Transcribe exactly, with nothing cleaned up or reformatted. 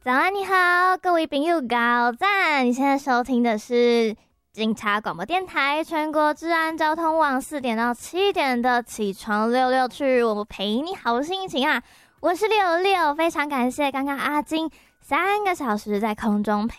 早安，你好，各位朋友高赞！你现在收听的是警察广播电台全国治安交通网四点到七点的起床六六去，我们陪你好心情啊！我是六六，非常感谢刚刚阿金三个小时在空中陪